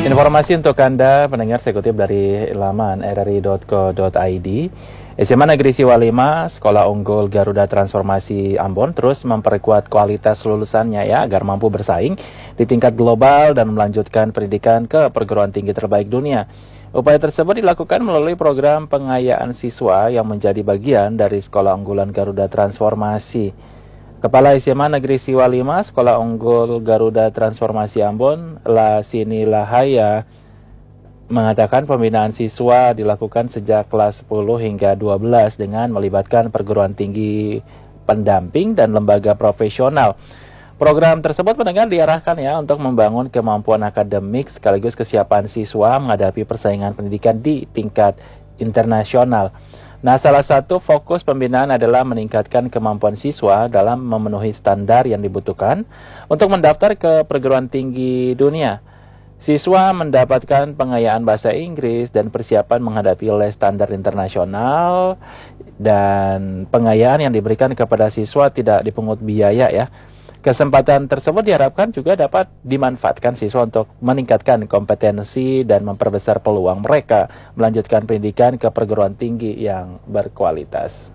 Informasi untuk Anda, pendengar, saya kutip dari laman rri.co.id. SMA Negeri Siwa 5, Sekolah Unggul Garuda Transformasi Ambon terus memperkuat kualitas lulusannya ya agar mampu bersaing di tingkat global dan melanjutkan pendidikan ke perguruan tinggi terbaik dunia. Upaya tersebut dilakukan melalui program pengayaan siswa yang menjadi bagian dari Sekolah Unggulan Garuda Transformasi. Kepala SMA Negeri Siwa 5, Sekolah Unggul Garuda Transformasi Ambon, Lasini Lahaya, mengatakan pembinaan siswa dilakukan sejak kelas 10 hingga 12 dengan melibatkan perguruan tinggi pendamping dan lembaga profesional. Program tersebut pendengar diarahkan ya untuk membangun kemampuan akademik sekaligus kesiapan siswa menghadapi persaingan pendidikan di tingkat internasional. Nah, salah satu fokus pembinaan adalah meningkatkan kemampuan siswa dalam memenuhi standar yang dibutuhkan untuk mendaftar ke perguruan tinggi dunia. Siswa mendapatkan pengayaan bahasa Inggris dan persiapan menghadapi les standar internasional, dan pengayaan yang diberikan kepada siswa tidak dipungut biaya ya. Kesempatan tersebut diharapkan juga dapat dimanfaatkan siswa untuk meningkatkan kompetensi dan memperbesar peluang mereka melanjutkan pendidikan ke perguruan tinggi yang berkualitas.